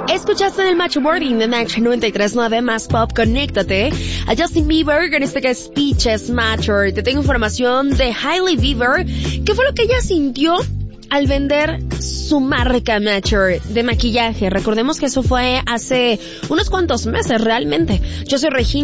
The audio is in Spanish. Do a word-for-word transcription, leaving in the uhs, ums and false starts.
Escuchaste en el Macho Morning de Match noventa y tres punto nueve más pop, conéctate a Justin Bieber con este que es Peaches Matter. Te tengo información de Hailey Bieber. ¿Qué fue lo que ella sintió al vender su marca Mature de maquillaje? Recordemos que eso fue hace unos cuantos meses realmente. Yo soy Regina.